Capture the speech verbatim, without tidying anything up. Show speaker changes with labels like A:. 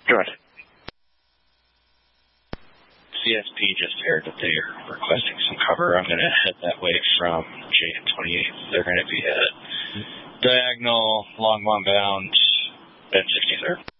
A: Go ahead.
B: C S P just aired that they are requesting some cover. I'm going to head that way from J N twenty-eight. They're going to be at diagonal, long one bound, at sixty-third.